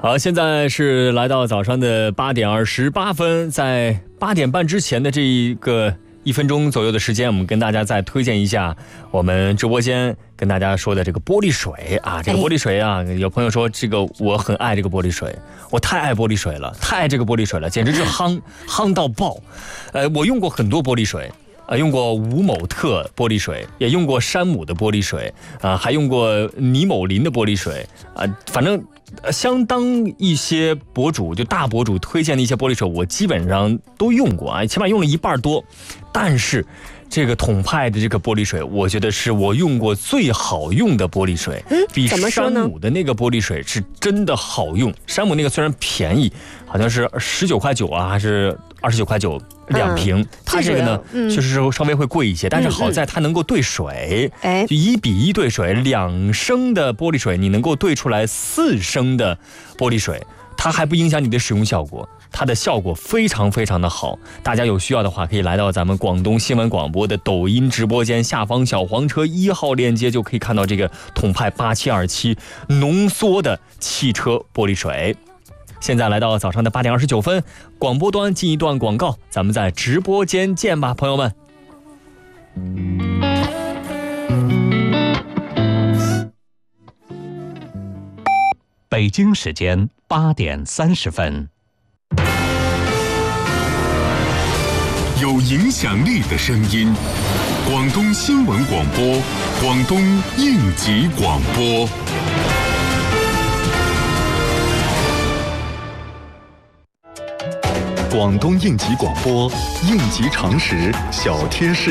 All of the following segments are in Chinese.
好，现在是来到早上的8点28分，在8点半之前的这1分钟左右的时间，我们跟大家再推荐一下我们直播间跟大家说的这个玻璃水啊。这个玻璃水啊，有朋友说这个我很爱这个玻璃水，我太爱玻璃水了，太爱这个玻璃水了，简直是夯到爆。我用过很多玻璃水。用过吴某特玻璃水，也用过山姆的玻璃水，还用过尼某林的玻璃水，反正相当一些博主，就大博主推荐的一些玻璃水，我基本上都用过啊，起码用了1半多。但是这个统派的这个玻璃水，我觉得是我用过最好用的玻璃水，比山姆的那个玻璃水是真的好用。山姆那个虽然便宜，好像是19.9块啊，还是29.9块2瓶，它这个呢，就是稍微会贵一些，但是好在它能够兑水，就1比1兑水，2升的玻璃水你能够兑出来4升的玻璃水，它还不影响你的使用效果。它的效果非常非常的好，大家有需要的话可以来到咱们广东新闻广播的抖音直播间，下方小黄车1号链接就可以看到这个统派8727浓缩的汽车玻璃水。现在来到早上的8点29分，广播端进一段广告，咱们在直播间见吧，朋友们。 北京时间8点30分。 有影响力的声音，广东新闻广播，广东应急广播。广东应急广播，应急常识小贴士。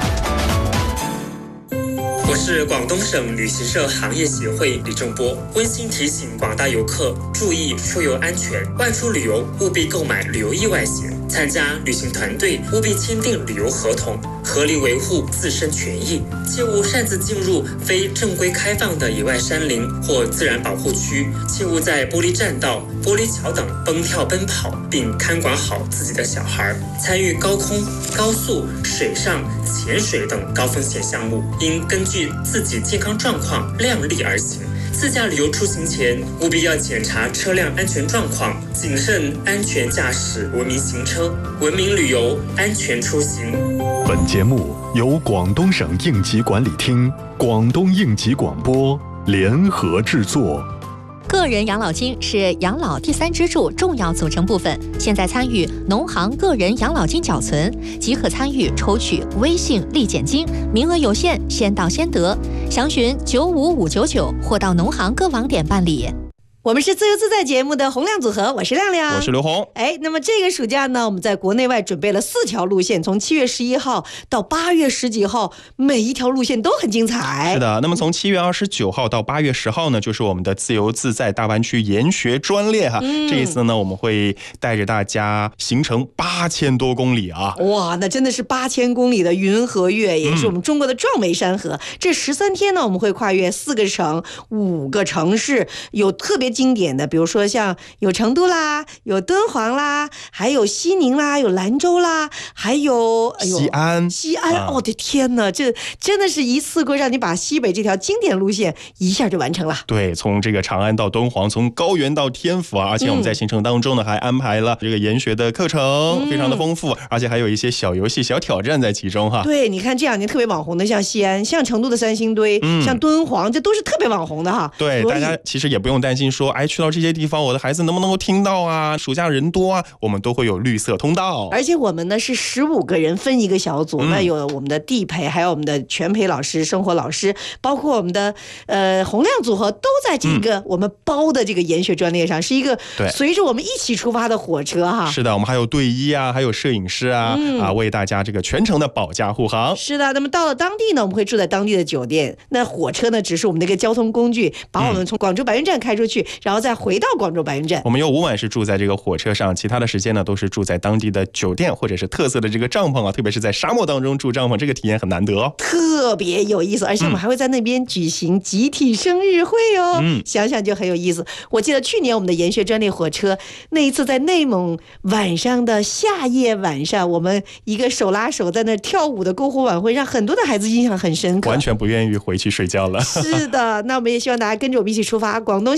我是广东省旅行社行业协会李正波，温馨提醒广大游客注意出游安全，外出旅游务必购买旅游意外险，参加旅行团队务必签订旅游合同，合理维护自身权益，切勿擅自进入非正规开放的野外山林或自然保护区，切勿在玻璃栈道、玻璃桥等蹦跳奔跑，并看管好自己的小孩。参与高空、高速、水上、潜水等高风险项目，应根据自己健康状况量力而行。自驾旅游出行前，务必要检查车辆安全状况，谨慎安全驾驶，文明行车，文明旅游，安全出行。 本节目由广东省应急管理厅、广东应急广播联合制作。 个人养老金是养老第3支柱重要组成部分，现在参与农行个人养老金缴存即可参与抽取微信立减金，名额有限，先到先得。详询95599或到农行各网点办理。 我们是自由自在节目的洪亮组合，我是亮亮， 我是刘红。 那么这个暑假呢，我们在国内外准备了4条路线，从7月11号到8月10几号，每一条路线都很精彩。 是的，那么从7月29号到8月10号呢，就是我们的自由自在大湾区研学专列哈。这一次呢，我们会带着大家行程8000多公里啊！ 哇，那真的是8000公里的云和月，也是我们中国的壮美山河。这13天呢，我们会跨越4个省、5个城市，有特别经典的，比如说像有成都啦，有敦煌啦，还有西宁啦，有兰州啦，还有西安。 我的天哪，这真的是一次过让你把西北这条经典路线一下就完成了。 对，从这个长安到敦煌，从高原到天府啊，而且我们在行程当中呢，还安排了这个研学的课程，非常的丰富，而且还有一些小游戏、小挑战在其中哈。 对，你看这2年特别网红的，像西安、像成都的3星堆、像敦煌，这都是特别网红的哈。 对，大家其实也不用担心说，去到这些地方，我的孩子能不能够听到啊？暑假人多啊，我们都会有绿色通道。 而且我们呢是15个人分一个小组，那有我们的地陪，还有我们的全陪老师、生活老师，包括我们的洪亮组合，都在这个我们包的这个研学专列上，是一个随着我们一起出发的火车哈。 是的，我们还有队医啊，还有摄影师啊，为大家这个全程的保驾护航。 是的，那么到了当地呢，我们会住在当地的酒店。那火车呢，只是我们的一个交通工具，把我们从广州白云站开出去，然后再回到广州白云站。 我们有5晚是住在这个火车上，其他的时间呢都是住在当地的酒店或者是特色的这个帐篷啊，特别是在沙漠当中住帐篷，这个体验很难得哦， 特别有意思。而且我们还会在那边举行集体生日会哦，想想就很有意思。我记得去年我们的研学专列火车那一次在内蒙晚上的夏夜晚上，我们一个手拉手在那跳舞的篝火晚会，让很多的孩子印象很深刻， 完全不愿意回去睡觉了。 是的，那我们也希望大家跟着我们一起出发，广东新闻广播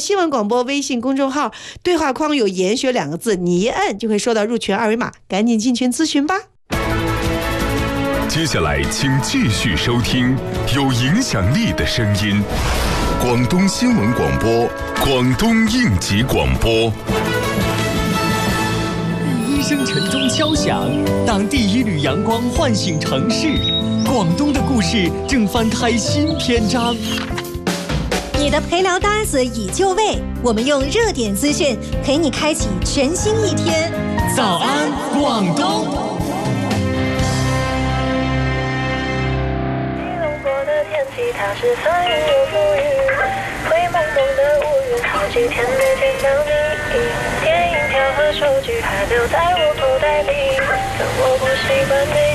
广播微信公众号，对话框有研学2个字，你一摁就会收到入群二维码，赶紧进群咨询吧。 接下来请继续收听有影响力的声音，广东新闻广播，广东应急广播。 一声晨钟敲响，当第一缕阳光唤醒城市，广东的故事正翻开新篇章。 你的陪聊搭子已就位，我们用热点资讯陪你开启全新一天。 早安，广东！ 它是翻云又覆雨，会懵懂的乌云，好几天没见到你。电影票和手机还留在我口袋里，但我不习惯没